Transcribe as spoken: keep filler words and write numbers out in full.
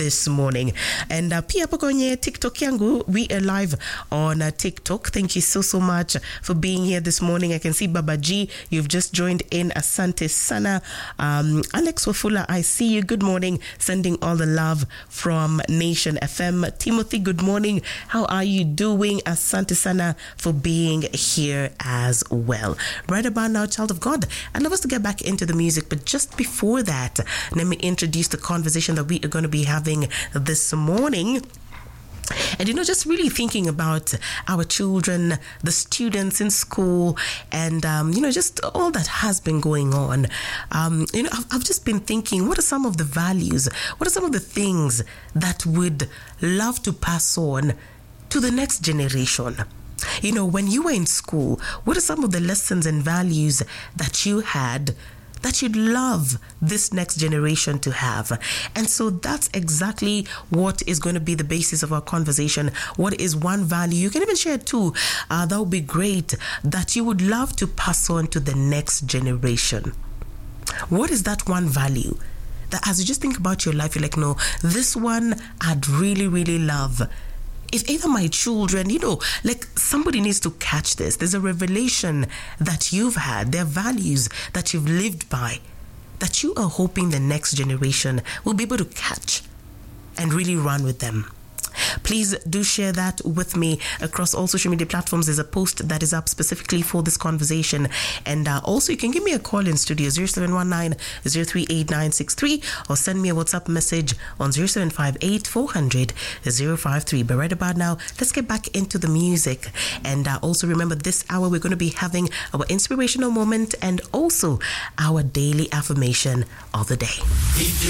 this morning. And uh, pia hapo kwenye TikTok yangu, we are live on uh, TikTok. Thank you so, so much for being here this morning. I can see Baba G, you've just joined in. Asante sana. Um, Alex Wafula, I see you. Good morning. Sending all the love from Nation F M. Timothy, good morning. How are you doing? Asante sana for being here as well. Right about now, child of God, I'd love us to get back into the music, but just before that, let me introduce the conversation that we are going to be having this morning. And, you know, just really thinking about our children, the students in school, and, um, you know, just all that has been going on. Um, you know, I've, I've just been thinking, what are some of the values? What are some of the things that would love to pass on to the next generation? You know, when you were in school, what are some of the lessons and values that you had that you'd love this next generation to have? And so that's exactly what is going to be the basis of our conversation. What is one value? You can even share two. Uh, that would be great, that you would love to pass on to the next generation. What is that one value that, as you just think about your life, you're like, no, this one I'd really, really love. If either my children, you know, like somebody needs to catch this. There's a revelation that you've had. There are values that you've lived by that you are hoping the next generation will be able to catch and really run with them. Please do share that with me across all social media platforms. There's a post that is up specifically for this conversation. And uh, also, you can give me a call in studio, zero seven one nine, zero three eight nine six three, or send me a WhatsApp message on zero seven five eight, four hundred, zero five three. But right about now, let's get back into the music. And uh, also remember, this hour we're going to be having our inspirational moment and also our daily affirmation of the day.